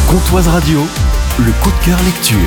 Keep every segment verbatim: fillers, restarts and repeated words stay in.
Comptoise Radio, le coup de cœur lecture.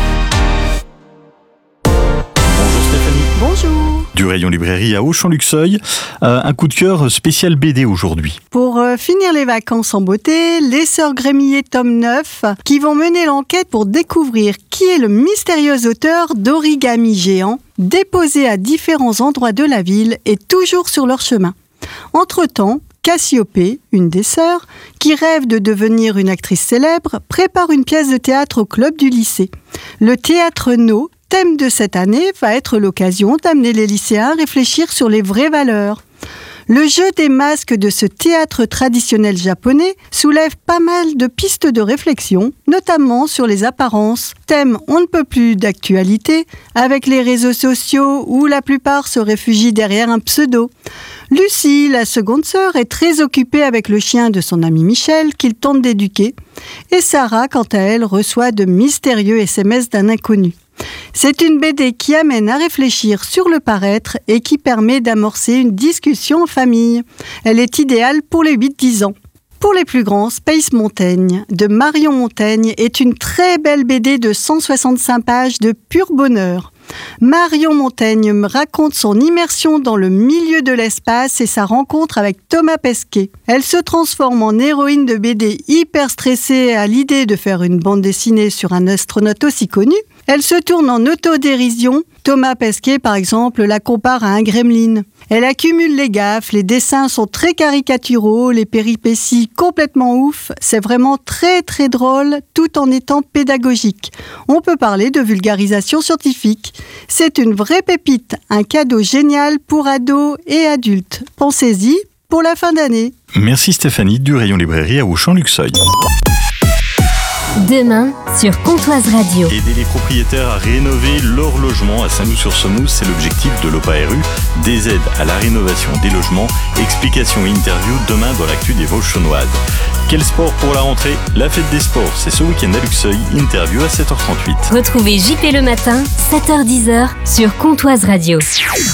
Bonjour Stéphanie. Bonjour. Du rayon librairie à Auchan-Luxeuil, euh, un coup de cœur spécial B D aujourd'hui. Pour euh, finir les vacances en beauté, les sœurs Grémillet tome neuf qui vont mener l'enquête pour découvrir qui est le mystérieux auteur d'Origami Géant, déposé à différents endroits de la ville et toujours sur leur chemin. Entre-temps, Cassiopée, une des sœurs, qui rêve de devenir une actrice célèbre, prépare une pièce de théâtre au club du lycée. Le théâtre No, thème de cette année, va être l'occasion d'amener les lycéens à réfléchir sur les vraies valeurs. Le jeu des masques de ce théâtre traditionnel japonais soulève pas mal de pistes de réflexion, notamment sur les apparences, thème on ne peut plus d'actualité, avec les réseaux sociaux où la plupart se réfugient derrière un pseudo. Lucie, la seconde sœur, est très occupée avec le chien de son ami Michel qu'il tente d'éduquer, et Sarah, quant à elle, reçoit de mystérieux S M S d'un inconnu. C'est une B D qui amène à réfléchir sur le paraître et qui permet d'amorcer une discussion en famille. Elle est idéale pour les huit dix ans. Pour les plus grands, Space Montaigne de Marion Montaigne est une très belle B D de cent soixante-cinq pages de pur bonheur. Marion Montaigne me raconte son immersion dans le milieu de l'espace et sa rencontre avec Thomas Pesquet. Elle se transforme en héroïne de B D hyper stressée à l'idée de faire une bande dessinée sur un astronaute aussi connu. Elle se tourne en autodérision. Thomas Pesquet, par exemple, la compare à un gremlin. Elle accumule les gaffes, les dessins sont très caricaturaux, les péripéties complètement ouf. C'est vraiment très très drôle tout en étant pédagogique. On peut parler de vulgarisation scientifique. C'est une vraie pépite, un cadeau génial pour ados et adultes. Pensez-y pour la fin d'année. Merci Stéphanie du rayon librairie à Auchan-Luxeuil. Demain sur Comptoise Radio. Aider les propriétaires à rénover leur logement à Saint-Loup-sur-Semouse, c'est l'objectif de l'O P A R U. Des aides à la rénovation des logements. Explications et interviews demain dans l'actu des Vosges chaunoises. Quel sport pour la rentrée? La fête des sports, c'est ce week-end à Luxeuil. Interview à sept heures trente-huit. Retrouvez J P le matin, sept heures dix sur Comptoise Radio.